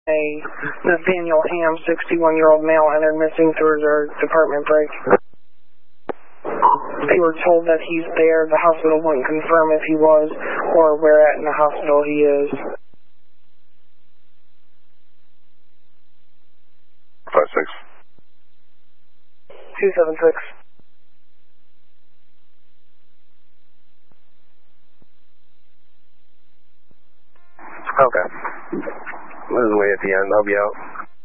A Nathaniel Ham, 61-year-old male, entered missing through their department break. They were told that he's there. The hospital wouldn't confirm if he was or where at in the hospital he is. 56. 276. Okay. This is way at the end. I'll be out.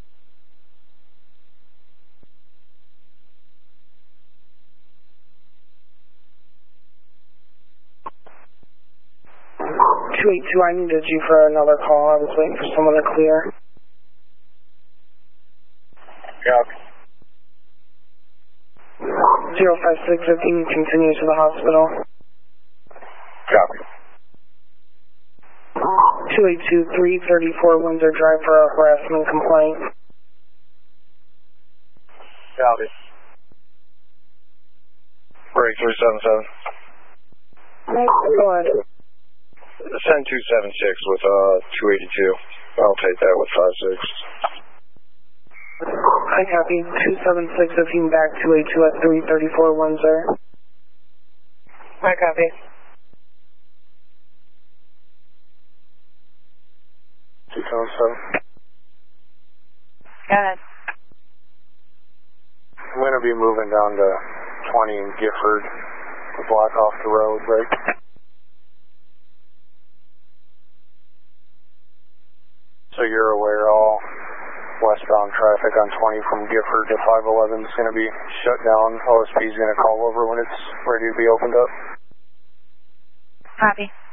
I needed you for another call. I was waiting for someone to clear. Copy. 05615 continues to the hospital. Copy. 282-334 Windsor Drive for a harassment complaint. Copy. Break 377. Go ahead. Send 276 with 282. I'll take that with 56. I copy. 27615 back 282 at 334 Windsor. I copy. Go ahead. I'm going to be moving down to 20 in Gifford to block off the road, right? So you're aware all westbound traffic on 20 from Gifford to 511 is going to be shut down. OSP is going to call over when it's ready to be opened up. Copy.